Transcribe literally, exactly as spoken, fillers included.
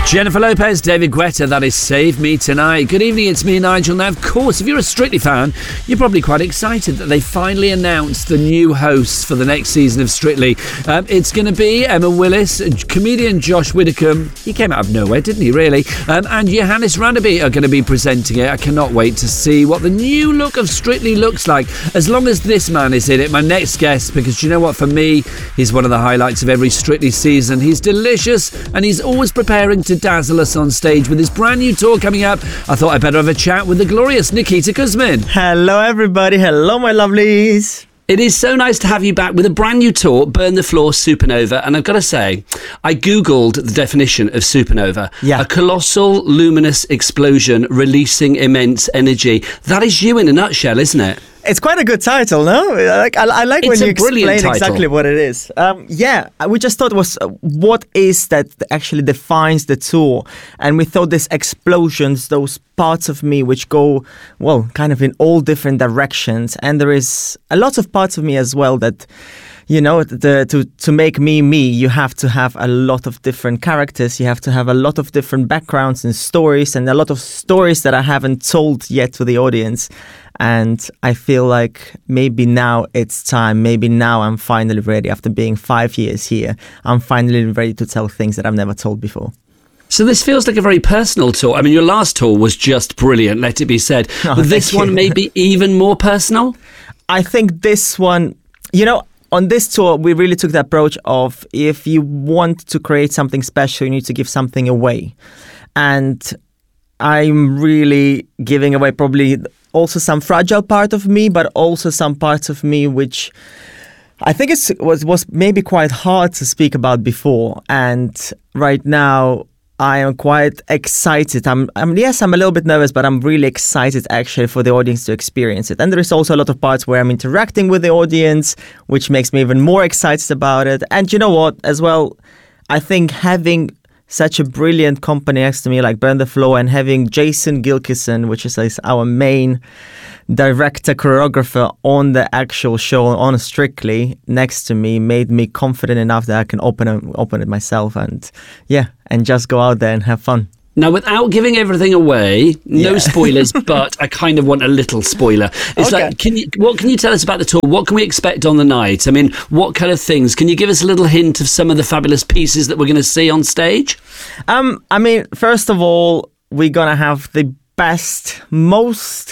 Jennifer Lopez, David Guetta, that is Save Me Tonight. Good evening, it's me, Nigel. Now, of course, if you're a Strictly fan, you're probably quite excited that they finally announced the new hosts for the next season of Strictly. Um, it's going to be Emma Willis, comedian Josh Widdicombe. He came out of nowhere, didn't he, really? Um, and Johannes Radaby are going to be presenting it. I cannot wait to see what the new look of Strictly looks like. As long as this man is in it, my next guest, because you know what, for me, he's one of the highlights of every Strictly season. He's delicious, and he's always preparing to dazzle us on stage with his brand new tour coming up. I thought I'd better have a chat with the glorious Nikita Kuzmin. Hello everybody, hello my lovelies. It is so nice to have you back with a brand new tour, Burn the Floor Supernova. And I've got to say, I Googled the definition of supernova. Yeah. A colossal luminous explosion releasing immense energy. That is you in a nutshell, isn't it? It's quite a good title, no? Like, I, I like It's when you a brilliant explain title. exactly what it is. Um, yeah, we just thought it was uh, what is that actually defines the tour. And we thought these explosions, those parts of me which go, well, kind of in all different directions. And there is a lot of parts of me as well that, you know, the, to, to make me me, you have to have a lot of different characters. You have to have a lot of different backgrounds and stories, and a lot of stories that I haven't told yet to the audience. And I feel like maybe now it's time. Maybe now I'm finally ready. After being five years here, I'm finally ready to tell things that I've never told before. So this feels like a very personal tour. I mean, your last tour was just brilliant, let it be said. Oh, but this thank one you. may be even more personal? I think this one, you know, on this tour, we really took the approach of if you want to create something special, you need to give something away. And I'm really giving away probably also some fragile part of me, but also some parts of me which I think it was, was maybe quite hard to speak about before. And right now, I am quite excited. I'm, I'm, yes, I'm a little bit nervous, but I'm really excited actually for the audience to experience it. And there is also a lot of parts where I'm interacting with the audience, which makes me even more excited about it. And you know what, as well, I think having such a brilliant company next to me like Burn the Floor, and having Jason Gilkison, which is like our main director, choreographer on the actual show, on Strictly, next to me, made me confident enough that I can open it, open it myself and, yeah, and just go out there and have fun. Now, without giving everything away, no Yeah. spoilers, but I kind of want a little spoiler. It's Okay. like, can you, what can you tell us about the tour? What can we expect on the night? I mean, what kind of things? Can you give us a little hint of some of the fabulous pieces that we're going to see on stage? Um, I mean, first of all, we're gonna have the best, most